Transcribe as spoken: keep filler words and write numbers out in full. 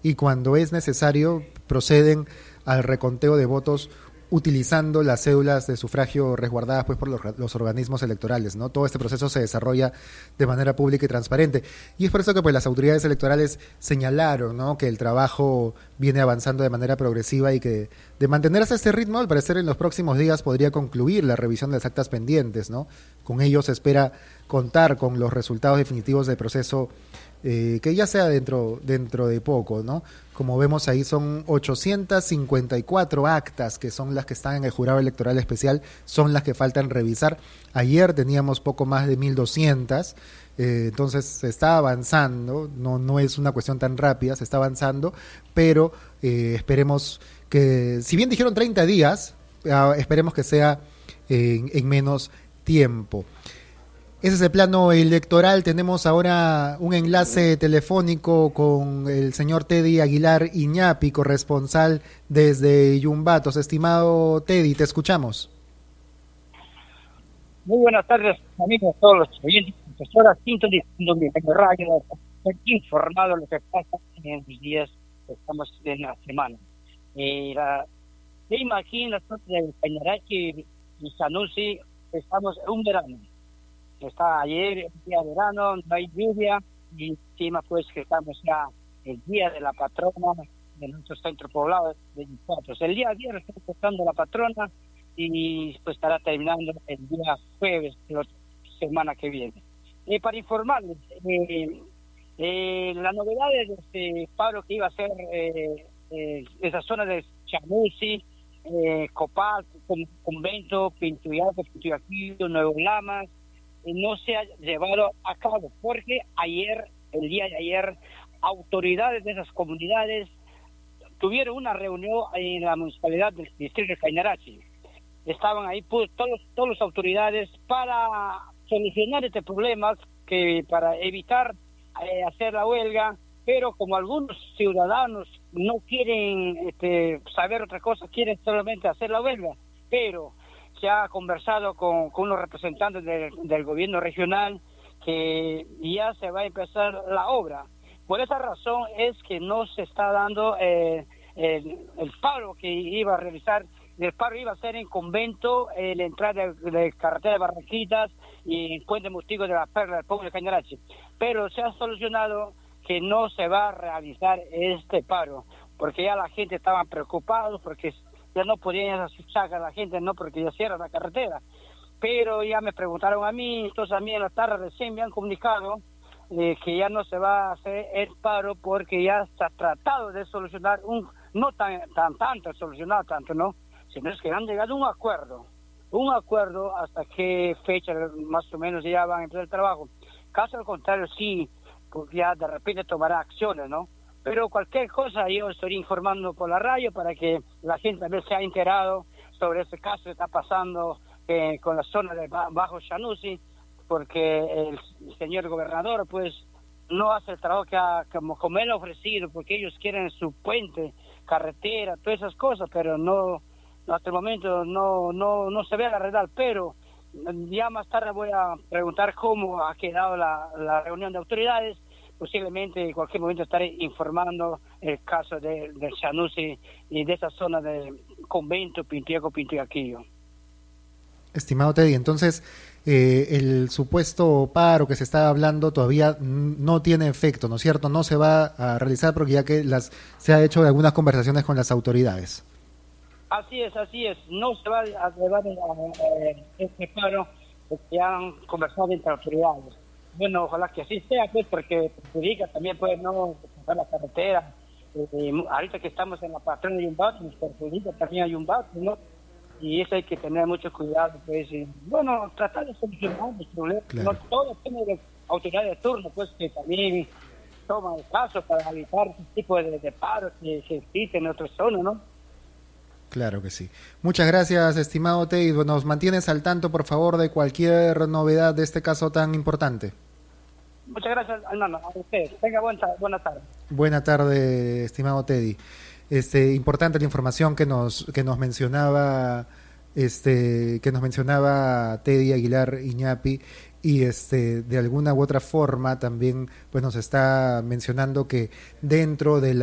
y cuando es necesario proceden al reconteo de votos utilizando las cédulas de sufragio resguardadas pues por los, los organismos electorales, ¿no? Todo este proceso se desarrolla de manera pública y transparente. Y es por eso que pues las autoridades electorales señalaron, ¿no?, que el trabajo viene avanzando de manera progresiva y que de mantenerse a este ritmo, al parecer en los próximos días podría concluir la revisión de las actas pendientes, ¿no? Con ello se espera contar con los resultados definitivos del proceso, eh, que ya sea dentro, dentro de poco, ¿no? Como vemos ahí son ochocientas cincuenta y cuatro actas que son las que están en el jurado electoral especial, son las que faltan revisar. Ayer teníamos poco más de mil doscientas, eh, entonces se está avanzando, no, no es una cuestión tan rápida, se está avanzando, pero eh, esperemos que, si bien dijeron treinta días, eh, esperemos que sea en, en menos tiempo. Ese es el plano electoral. Tenemos ahora un enlace telefónico con el señor Teddy Aguilar Iñapi, corresponsal desde Yumbatos. Estimado Teddy, te escuchamos. Muy buenas tardes, amigos, todos los oyentes, profesoras, sintonizando mi radio, informado de lo que pasa en los días que estamos en la semana. Eh, la, te imaginas, el Cañarachi y Sanusi, estamos en un verano. Está ayer, el día de verano, no hay lluvia, y encima pues que estamos ya el día de la patrona de nuestro centro poblado de Yumbatos. El día viernes está empezando la patrona y pues estará terminando el día jueves de la semana que viene. Eh, para informarles, eh, eh, la novedad de este paro que iba a ser eh, eh, esa zona de Chamusi, eh, Copal, Convento, Pintuyaco, Pintuyaquillo, Nuevo Lamas, no se ha llevado a cabo, porque ayer, el día de ayer, autoridades de esas comunidades tuvieron una reunión en la municipalidad del distrito de Cañarachi. Estaban ahí pues, todos, todas las autoridades para solucionar este problema, que para evitar eh, hacer la huelga, pero como algunos ciudadanos no quieren este, saber otra cosa, quieren solamente hacer la huelga, pero se ha conversado con, con unos representantes del, del gobierno regional que ya se va a empezar la obra. Por esa razón es que no se está dando eh, el, el paro que iba a realizar. El paro iba a ser en Convento, eh, la entrada de, de carretera de Barranquitas y Puente Mostigo de la Perla del pueblo de Cañarachi. Pero se ha solucionado que no se va a realizar este paro, porque ya la gente estaba preocupada, porque ya no podían sacar a la gente, no, porque ya cierran la carretera. Pero ya me preguntaron a mí, entonces a mí en la tarde recién me han comunicado eh, que ya no se va a hacer el paro porque ya se ha tratado de solucionar, un no tan, tan tanto, solucionar tanto, ¿no? Sino es que han llegado a un acuerdo, un acuerdo hasta qué fecha más o menos ya van a empezar el trabajo. Caso al contrario, sí, pues ya de repente tomará acciones, ¿no? Pero cualquier cosa yo estoy informando por la radio para que la gente también se haya enterado sobre ese caso que está pasando eh, con la zona de Bajo Chanusi, porque el señor gobernador pues no hace el trabajo que ha, como, como él ha ofrecido, porque ellos quieren su puente, carretera, todas esas cosas, pero no, no hasta el momento no, no, no se ve la realidad. Pero ya más tarde voy a preguntar cómo ha quedado la, la reunión de autoridades. Posiblemente en cualquier momento estaré informando el caso de, de Chanusi y de esa zona de Convento, Pintuyaco, Pintuyaquillo. Estimado Teddy, entonces eh, el supuesto paro que se está hablando todavía no tiene efecto, ¿no es cierto? No se va a realizar porque ya que las se ha hecho algunas conversaciones con las autoridades. Así es, así es. No se va a llevar a este paro porque han conversado entre autoridades. Bueno, ojalá que así sea, pues, porque perjudica también, pues, no pasar la carretera. Eh, ahorita que estamos en la patrona de Yumbatos, nos perjudica también a Yumbatos, ¿no? Y eso hay que tener mucho cuidado, pues. Y, bueno, tratar de solucionar los problemas. Claro. No todo tiene de autoridades de turno, pues, que también toman el caso para evitar ese tipo de, de paros que, que existen en otras zonas, ¿no? Claro que sí. Muchas gracias, estimado Teddy. Nos mantienes al tanto, por favor, de cualquier novedad de este caso tan importante. Muchas gracias, hermano. A usted. Tenga buena, buena tarde. Buena tarde, estimado Teddy. Este, importante la información que nos que nos mencionaba este que nos mencionaba Teddy Aguilar Iñapi, y este de alguna u otra forma también pues nos está mencionando que dentro de la